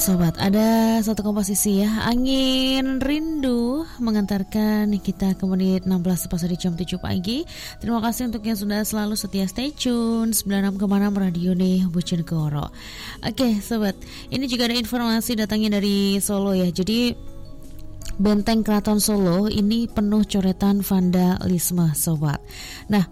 sobat, ada satu komposisi ya, Angin Rindu, mengantarkan kita ke menit 16 tepat di jam 7 pagi. Terima kasih untuk yang sudah selalu setia stay tune 96,6 Radio nih Bojonegoro. Oke sobat, ini juga ada informasi datangnya dari Solo ya. Jadi Benteng Keraton Solo ini penuh coretan vandalisme sobat. Nah,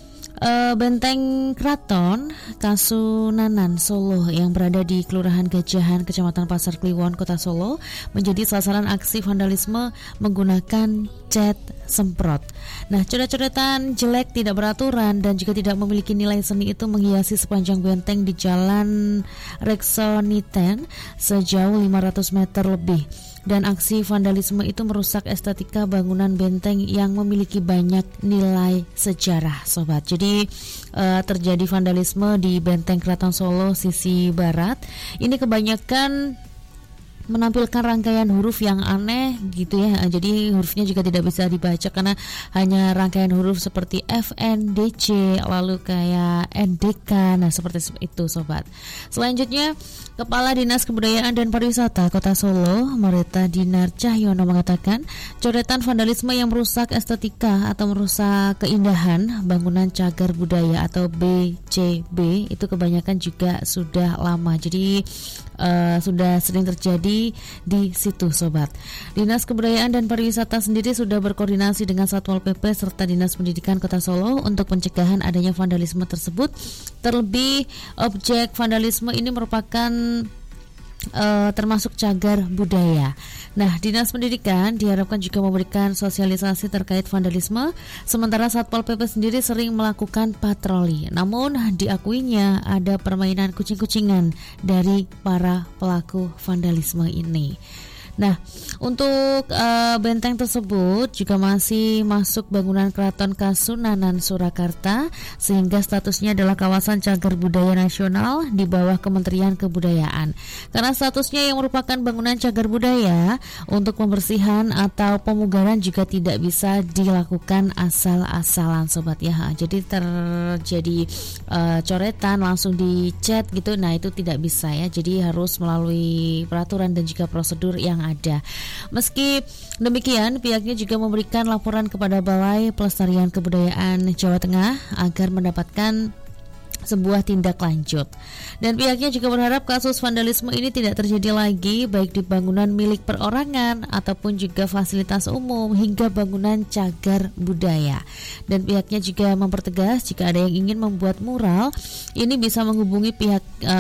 Benteng Keraton Kasunanan Solo yang berada di Kelurahan Gajahan, Kecamatan Pasar Kliwon, Kota Solo menjadi sasaran aksi vandalisme menggunakan cat semprot. Nah, coret-coretan jelek, tidak beraturan dan juga tidak memiliki nilai seni itu menghiasi sepanjang benteng di Jalan Reksoniten sejauh 500 meter lebih. Dan aksi vandalisme itu merusak estetika bangunan benteng yang memiliki banyak nilai sejarah sobat. Jadi terjadi vandalisme di Benteng Keraton Solo sisi barat. Ini kebanyakan menampilkan rangkaian huruf yang aneh gitu ya. Jadi hurufnya juga tidak bisa dibaca karena hanya rangkaian huruf seperti FNDC, lalu kayak NDK. Nah, seperti itu sobat. Selanjutnya, Kepala Dinas Kebudayaan dan Pariwisata Kota Solo, Marita Dinar Cahyono mengatakan, coretan vandalisme yang merusak estetika atau merusak keindahan bangunan cagar budaya atau BCB itu kebanyakan juga sudah lama. Jadi sudah sering terjadi di situ sobat. Dinas Kebudayaan dan Pariwisata sendiri sudah berkoordinasi dengan Satpol PP serta Dinas Pendidikan Kota Solo untuk pencegahan adanya vandalisme tersebut. Terlebih objek vandalisme ini merupakan termasuk cagar budaya. Nah, Dinas Pendidikan diharapkan juga memberikan sosialisasi terkait vandalisme, sementara Satpol PP sendiri sering melakukan patroli. Namun diakuinya ada permainan kucing-kucingan dari para pelaku vandalisme ini. Nah, untuk benteng tersebut juga masih masuk bangunan Keraton Kasunanan Surakarta sehingga statusnya adalah kawasan cagar budaya nasional di bawah Kementerian Kebudayaan. Karena statusnya yang merupakan bangunan cagar budaya, untuk pembersihan atau pemugaran juga tidak bisa dilakukan asal-asalan sobat ya. Jadi terjadi coretan langsung dicat gitu, nah itu tidak bisa ya. Jadi harus melalui peraturan dan juga prosedur yang ada. Meski demikian, pihaknya juga memberikan laporan kepada Balai Pelestarian Kebudayaan Jawa Tengah agar mendapatkan sebuah tindak lanjut. Dan pihaknya juga berharap kasus vandalisme ini tidak terjadi lagi baik di bangunan milik perorangan ataupun juga fasilitas umum hingga bangunan cagar budaya. Dan pihaknya juga mempertegas jika ada yang ingin membuat mural, ini bisa menghubungi pihak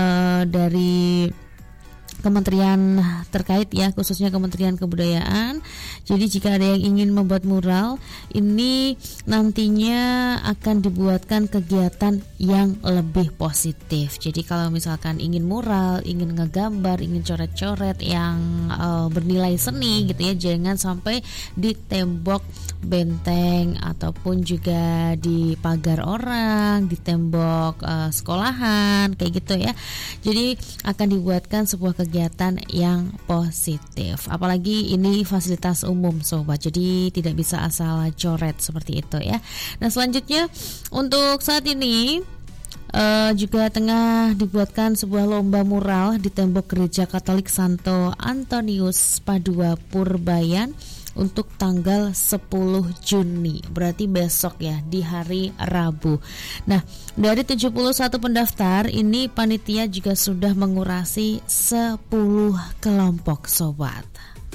dari kementerian terkait ya, khususnya Kementerian Kebudayaan. Jadi jika ada yang ingin membuat mural, ini nantinya akan dibuatkan kegiatan yang lebih positif. Jadi kalau misalkan ingin mural, ingin ngegambar, ingin coret-coret yang bernilai seni gitu ya, jangan sampai di tembok benteng ataupun juga di pagar orang, di tembok sekolahan kayak gitu ya. Jadi akan dibuatkan sebuah kegiatan yang positif. Apalagi ini fasilitas umum sobat, jadi tidak bisa asal coret seperti itu ya. Nah, selanjutnya untuk saat ini juga tengah dibuatkan sebuah lomba mural di tembok Gereja Katolik Santo Antonius Padua Purbayan untuk tanggal 10 Juni, berarti besok ya, di hari Rabu. Nah, dari 71 pendaftar ini panitia juga sudah mengurasi 10 kelompok sobat.